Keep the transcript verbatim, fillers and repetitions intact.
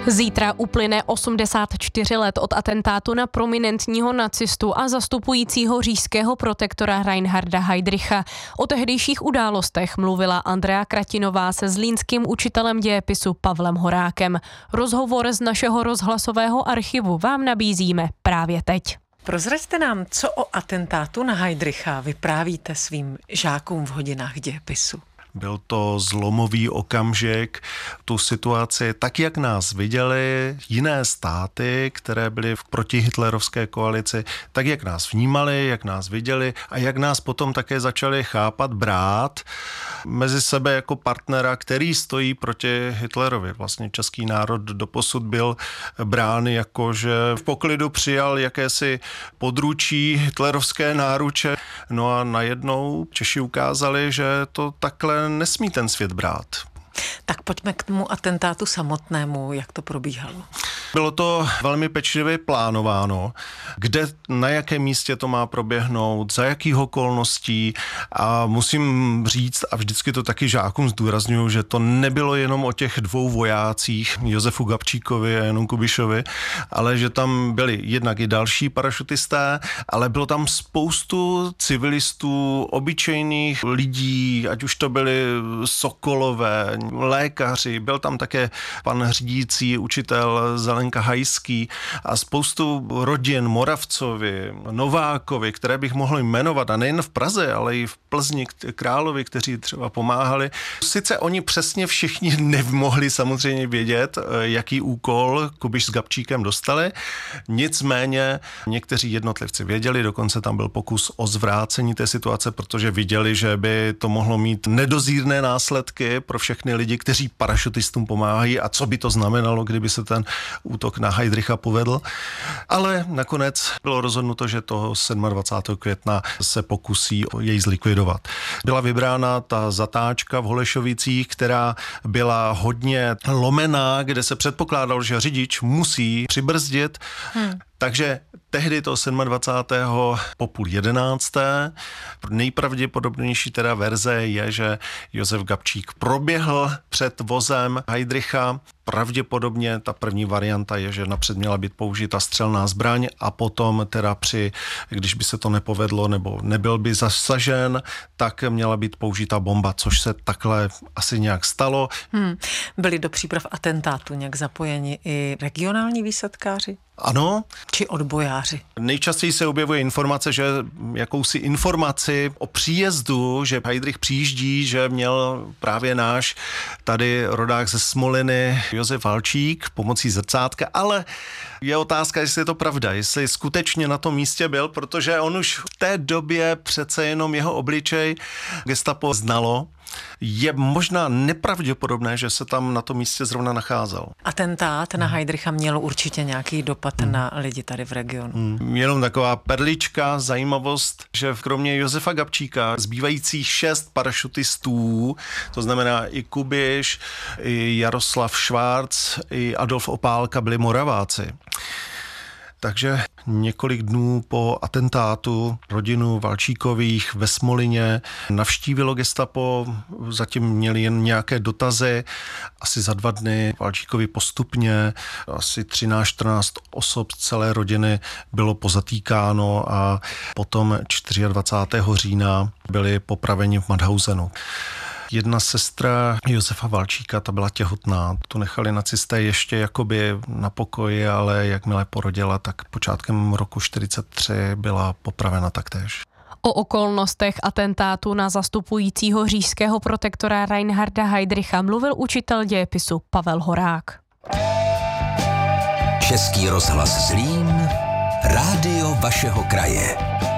Zítra uplyne osmdesát čtyři let od atentátu na prominentního nacistu a zastupujícího říšského protektora Reinharda Heydricha. O tehdejších událostech mluvila Andrea Kratinová se zlínským učitelem dějepisu Pavlem Horákem. Rozhovor z našeho rozhlasového archivu vám nabízíme právě teď. Prozraďte nám, co o atentátu na Heydricha vyprávíte svým žákům v hodinách dějepisu. Byl to zlomový okamžik, tu situaci, tak jak nás viděli jiné státy, které byly v protihitlerovské koalici, tak jak nás vnímali, jak nás viděli a jak nás potom také začali chápat, brát mezi sebe jako partnera, který stojí proti Hitlerovi. Vlastně český národ doposud byl brán jako, že v poklidu přijal jakési područí hitlerovské náruče. No a najednou Češi ukázali, že to takhle nesmí ten svět brát. Tak pojďme k tomu atentátu samotnému, jak to probíhalo. Bylo to velmi pečlivě plánováno, kde, na jakém místě to má proběhnout, za jakých okolností a musím říct, a vždycky to taky žákům zdůrazňuju, že to nebylo jenom o těch dvou vojácích, Josefu Gabčíkovi a Janu Kubišovi, ale že tam byli jednak i další parašutisté, ale bylo tam spoustu civilistů, obyčejných lidí, ať už to byli sokolové, lékaři, byl tam také pan řídící učitel Zelenka Hajský a spoustu rodin Moravcovi, Novákovi, které bych mohl jmenovat a nejen v Praze, ale i v Plzni, Královi, kteří třeba pomáhali. Sice oni přesně všichni nemohli samozřejmě vědět, jaký úkol Kubiš s Gabčíkem dostali, nicméně někteří jednotlivci věděli, dokonce tam byl pokus o zvrácení té situace, protože viděli, že by to mohlo mít nedozírné následky pro všechny lidi, kteří parašutistům pomáhají a co by to znamenalo, kdyby se ten útok na Heydricha povedl. Ale nakonec bylo rozhodnuto, že toho dvacátého sedmého května se pokusí jej zlikvidovat. Byla vybrána ta zatáčka v Holešovicích, která byla hodně lomená, kde se předpokládalo, že řidič musí přibrzdit. Hmm. Takže tehdy to dvacátého sedmého po půl jedenácté. Nejpravděpodobnější teda verze je, že Josef Gabčík proběhl před vozem Heydricha. Pravděpodobně ta první varianta je, že napřed měla být použita střelná zbraň a potom teda při, když by se to nepovedlo nebo nebyl by zasažen, tak měla být použita bomba, což se takhle asi nějak stalo. Hmm. Byli do příprav atentátu nějak zapojeni i regionální výsadkáři? Ano. Či odbojáři? Nejčastěji se objevuje informace, že jakousi informaci o příjezdu, že Heydrich přijíždí, že měl právě náš tady rodák ze Smoliny Josef Valčík pomocí zrcátka, ale je otázka, jestli je to pravda, jestli skutečně na tom místě byl, protože on už v té době přece jenom jeho obličej gestapo znalo. Je možná nepravděpodobné, že se tam na tom místě zrovna nacházel. Atentát na Heydricha měl určitě nějaký dopad hmm. na lidi tady v regionu. Hmm. Jenom taková perlička, zajímavost, že kromě Josefa Gabčíka zbývajících šest parašutistů, to znamená i Kubiš, i Jaroslav Švárc, i Adolf Opálka byli Moraváci. Takže několik dnů po atentátu rodinu Valčíkových ve Smolině navštívilo gestapo, zatím měli jen nějaké dotazy. Asi za dva dny Valčíkovi postupně asi třináct čtrnáct osob z celé rodiny bylo pozatýkáno a potom dvacátého čtvrtého října byli popraveni v Mauthausenu. Jedna sestra Josefa Valčíka, ta byla těhotná. Tu nechali nacisté ještě jakoby na pokoji, ale jakmile porodila, tak počátkem roku čtyřicet tři byla popravena taktéž. O okolnostech atentátu na zastupujícího říšského protektora Reinharda Heydricha mluvil učitel dějepisu Pavel Horák. Český rozhlas Zlín, rádio vašeho kraje.